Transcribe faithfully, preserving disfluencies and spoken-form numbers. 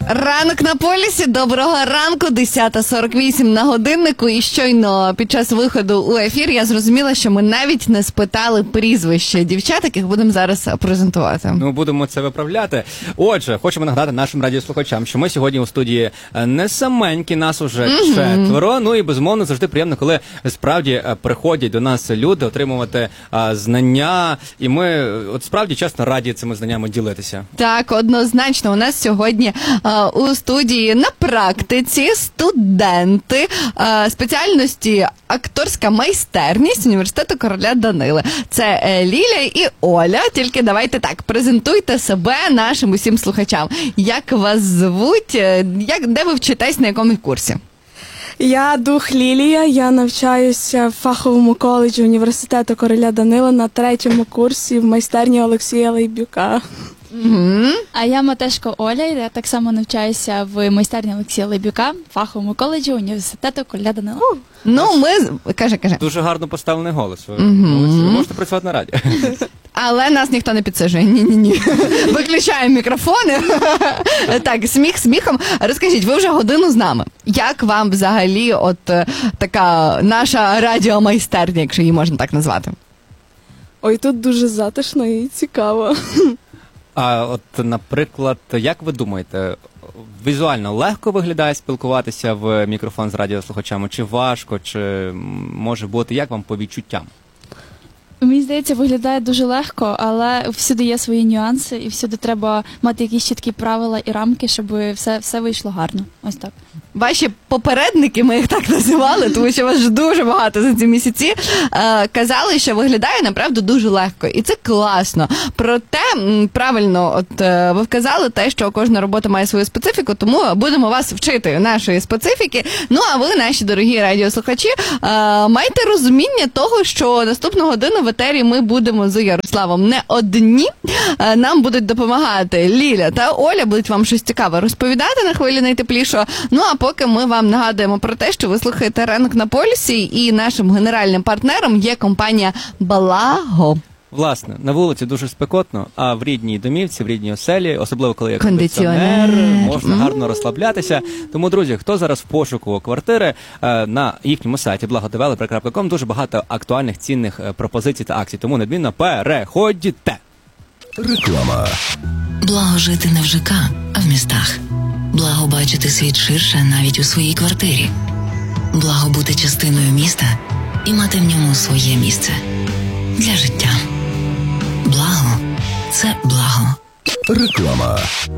Ранок на полюсі, доброго ранку, десята сорок вісім на годиннику, і щойно під час виходу у ефір я зрозуміла, що ми навіть не спитали прізвище дівчат, яких будемо зараз презентувати. Ну, будемо це виправляти. Отже, хочемо нагадати нашим радіослухачам, що ми сьогодні у студії не саменькі, нас уже mm-hmm. четверо, ну і безумовно завжди приємно, коли справді приходять до нас люди отримувати а, знання, і ми от справді чесно раді цими знаннями ділитися. Так, однозначно, у нас сьогодні а, у студії на практиці студенти а, спеціальності акторська майстерність університету короля Данили. Це е, Ліля і Оля, тільки давайте так, презентуйте себе нашим усім слухачам. Як вас звуть, як, де ви вчитесь, на якому курсі? Я Дух Лілія, я навчаюся в фаховому коледжі університету короля Данила на третьому курсі в майстерні Олексія Лейбюка. Угу. А я Матешко Оля, я так само навчаюся в майстерні Олексія Лейбюка, в фаховому коледжі університету короля Данила. Ну, ми... Каже, каже. Дуже гарно поставлений голос. Ви, угу. ви можете працювати на радіо. Але нас ніхто не підсаджує. Ні-ні-ні. Виключаємо мікрофони. Так, сміх сміхом. Розкажіть, ви вже годину з нами. Як вам взагалі от така наша радіомайстерня, якщо її можна так назвати? Ой, тут дуже затишно і цікаво. А от, наприклад, як ви думаєте, візуально легко виглядає спілкуватися в мікрофон з радіослухачами? Чи важко, чи може бути, як вам по відчуттям? Мені здається, виглядає дуже легко, але всюди є свої нюанси, і всюди треба мати якісь чіткі правила і рамки, щоб все, все вийшло гарно. Ось так. Ваші попередники, ми їх так називали, тому що вас ж дуже багато за ці місяці, е, казали, що виглядає, направду, дуже легко. І це класно. Проте, правильно, от е, ви вказали те, що кожна робота має свою специфіку, тому будемо вас вчити нашої специфіки. Ну, а ви, наші дорогі радіослухачі, е, майте розуміння того, що наступну годину в етері ми будемо з Ярославом не одні. Е, нам будуть допомагати Ліля та Оля, будуть вам щось цікаве розповідати на хвилі найтеплішого. Ну, а поки ми вам нагадуємо про те, що ви слухаєте «Ранок на полюсі», і нашим генеральним партнером є компанія «Балаго». Власне, на вулиці дуже спекотно, а в рідній домівці, в рідній оселі, особливо коли є кондиціонер, кондиціонер, можна гарно розслаблятися. Тому, друзі, хто зараз в пошуку квартири, на їхньому сайті благо девелопер крапка ком дуже багато актуальних, цінних пропозицій та акцій. Тому недмінно переходьте. Реклама. Благо жити не в ЖК, а в містах. Благо бачити світ ширше навіть у своїй квартирі. Благо бути частиною міста і мати в ньому своє місце. Для життя. Благо – це благо. Реклама.